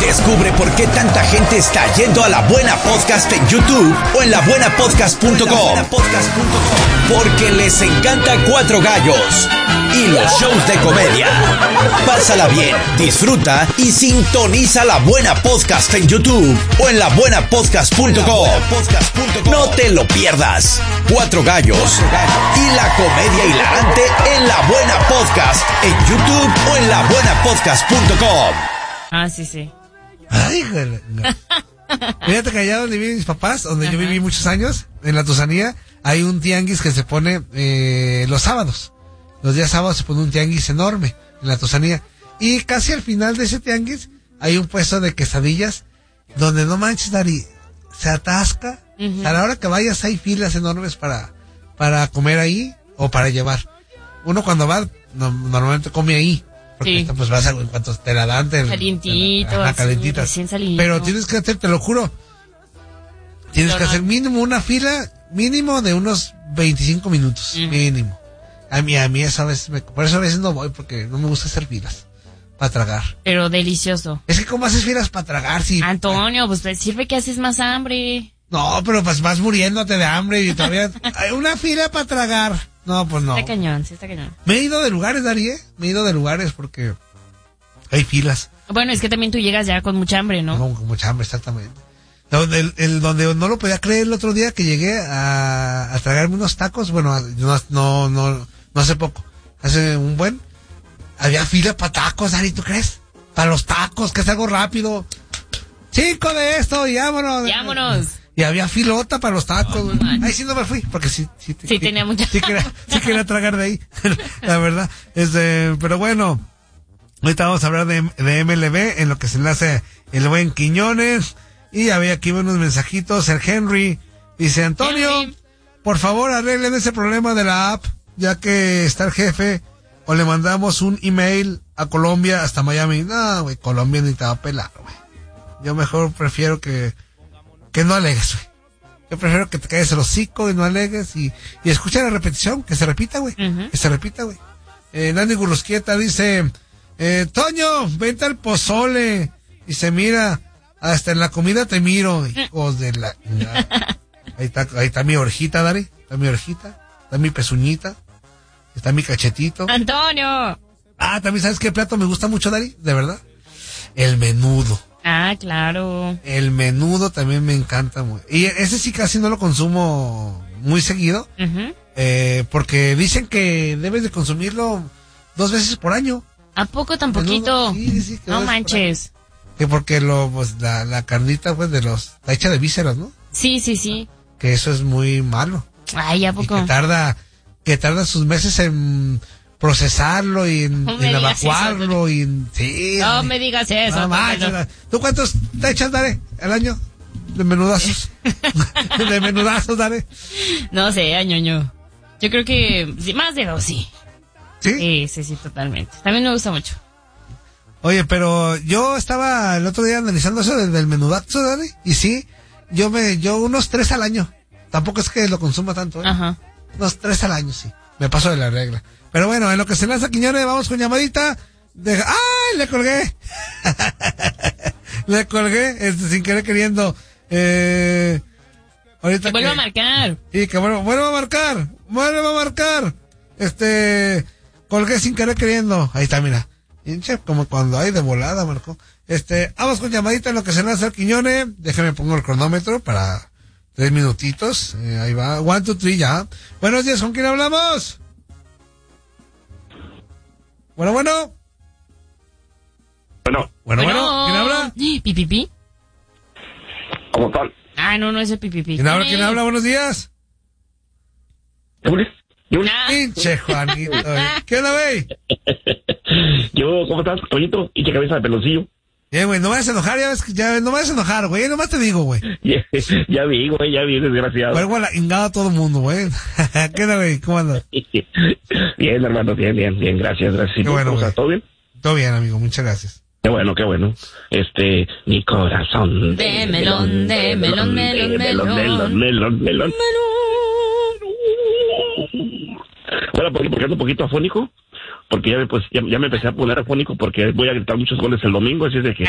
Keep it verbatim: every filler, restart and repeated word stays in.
Descubre por qué tanta gente está yendo a La Buena Podcast en YouTube o en la buena podcast punto com. Porque les encanta Cuatro Gallos y los shows de comedia. Pásala bien, disfruta y sintoniza La Buena Podcast en YouTube o en la buena podcast punto com. No te lo pierdas. Cuatro Gallos y la comedia hilarante en La Buena Podcast en YouTube o en la buena podcast punto com. Ah, sí, sí. Ay, joder. No. Fíjate que allá donde viven mis papás, donde Ajá. yo viví muchos años, en la Tusanía, hay un tianguis que se pone eh, los sábados. Los días sábados se pone un tianguis enorme en la Tusanía. Y casi al final de ese tianguis hay un puesto de quesadillas donde no manches, Dari, se atasca. Uh-huh. A la hora que vayas hay filas enormes para, para comer ahí o para llevar. Uno cuando va, no, normalmente come ahí. Porque sí. pues vas a, en cuanto te la dan, te, calientito, te la, ajá, calentita. Sí, pero tienes que hacer, te lo juro, tienes pero que no. hacer mínimo una fila, mínimo de unos veinticinco minutos, uh-huh. mínimo. A mí, a mí esa vez, me, por eso a veces no voy, porque no me gusta hacer filas para tragar. Pero delicioso. Es que ¿cómo haces filas para tragar? Si, Antonio, pues te sirve que haces más hambre. No, pero pues vas muriéndote de hambre y todavía hay una fila para tragar. No, pues no. Está cañón, sí está cañón. Me he ido de lugares, Dari, ¿eh? Me he ido de lugares porque hay filas. Bueno, es que también tú llegas ya con mucha hambre, ¿no? Con, con mucha hambre, exactamente. Donde, el, el, donde no lo podía creer el otro día que llegué a, a tragarme unos tacos, bueno, no, no, no, no hace poco, hace un buen, había fila para tacos, Dari, ¿tú crees? Para los tacos, que es algo rápido. Cinco de esto y vámonos. Vámonos. Y había filota para los tacos, güey. Oh, ahí sí no me fui, porque sí, sí, sí, sí tenía mucha. Sí quería, sí quería tragar de ahí, la verdad. Este, pero bueno, ahorita vamos a hablar de, de M L B, en lo que se enlace el buen Quiñones. Y había aquí unos mensajitos. El Henry dice: Antonio, Henry, por favor arreglen ese problema de la app, ya que está el jefe, o le mandamos un email a Colombia hasta Miami. No, güey, Colombia ni te va a pelar, güey. Yo mejor prefiero que que no alegues, güey. Yo prefiero que te calles el hocico y no alegues y, y escucha la repetición, que se repita, güey. Uh-huh. Que se repita, güey. Eh, Nani Gurrusquieta dice, eh, Toño, vente al pozole. Dice, mira, hasta en la comida te miro, hijos de la... Ahí está, ahí está mi orejita, Dari. Está mi orejita. Está mi pezuñita. Está mi cachetito. Antonio. Ah, también sabes qué plato me gusta mucho, Dari, de verdad. El menudo. Ah, claro. El menudo también me encanta muy. Y ese sí casi no lo consumo muy seguido. Uh-huh. Eh, porque dicen que debes de consumirlo dos veces por año. ¿A poco tan poquito? Sí, sí, no manches. Que porque lo, pues, la, la carnita, pues, de los, está hecha de vísceras, ¿no? Sí, sí, sí. Que eso es muy malo. Ay, ¿a poco? Y que tarda, que tarda sus meses en procesarlo y en, no en evacuarlo y en, sí. No ay, me digas eso. No, manches, no. ¿Tú cuántos te echas, Dare, al año? De menudazos. De menudazos, Dare. No sé, añoño. Yo creo que sí, más de dos, sí. ¿Sí? Sí, sí, sí, totalmente. También me gusta mucho. Oye, pero yo estaba el otro día analizando eso del, del menudazo, Dare, y sí, yo me, yo unos tres al año. Tampoco es que lo consuma tanto, ¿eh? Ajá. Unos tres al año, sí. Me paso de la regla. Pero bueno, en lo que se lanza Quiñones, vamos con llamadita. De... ¡Ay! Le colgué. Le colgué, este, sin querer queriendo. Eh... Ahorita que vuelva que... a marcar. Sí, que vuelva, vuelva a marcar. Vuelva a marcar. Este... Colgué sin querer queriendo. Ahí está, mira. Hinche, como cuando hay de volada, marcó. Este... Vamos con llamadita en lo que se lanza Quiñones. Déjame pongo el cronómetro para tres minutitos. Eh, ahí va. One, two, three, ya. Buenos días, ¿con quién hablamos? Bueno, bueno. Bueno. Bueno, bueno. ¿Quién habla? ¿Pipipi? ¿Cómo están? Ah, no, no es el Pipipi. ¿Quién habla? ¿Quién habla? Buenos días. ¿Yunes? ¿Yunes? Pinche Juanito. ¿Qué onda, güey? Yo, ¿cómo estás, Toñito? Y qué cabeza de peloncillo. Bien, güey, no me vas a enojar, ya ves que ya, no me vas a enojar, güey, nomás te digo, güey. Ya, ya vi, güey, ya vi, desgraciado. Vuelvo a la ingada a todo mundo, güey. ¿Qué onda, güey? ¿Cómo andas? Bien, hermano, bien, bien, bien, gracias, gracias. Qué bueno, güey. ¿Todo bien? Todo bien, amigo, muchas gracias. Qué bueno, qué bueno. Este, mi corazón de melón, de melón, melón, melón, melón, melón, melón. Bueno, porque, porque ando un poquito afónico, porque ya me, pues, ya, ya me empecé a poner afónico porque voy a gritar muchos goles el domingo, así es de que